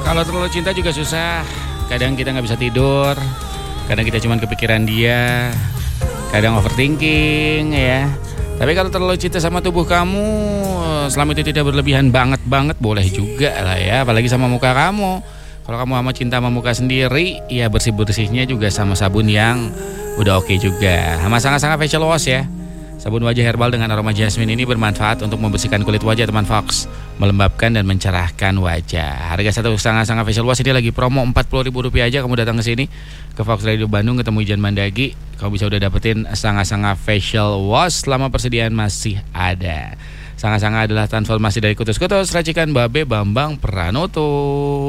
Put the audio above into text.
Kalau terlalu cinta juga susah. Kadang kita nggak bisa tidur. Kadang kita cuma kepikiran dia. Kadang overthinking ya. Tapi kalau terlalu cinta sama tubuh kamu, selama itu tidak berlebihan banget boleh juga lah ya. Apalagi sama muka kamu. Kalau kamu sama cinta sama muka sendiri, ya bersih-bersihnya juga sama sabun yang udah oke juga. Sama sangat-sangat facial wash ya. Sabun wajah herbal dengan aroma jasmine ini bermanfaat untuk membersihkan kulit wajah teman Fox, melembabkan dan mencerahkan wajah. Harga satu sangat-sangat facial wash ini lagi promo Rp40.000 aja. Kamu datang ke sini ke Fox Radio Bandung ketemu Ijan Mandagi, kamu bisa udah dapetin sangat-sangat facial wash selama persediaan masih ada. Sangat-sangat adalah transformasi dari kutus-kutus racikan Babe Bambang Pranoto.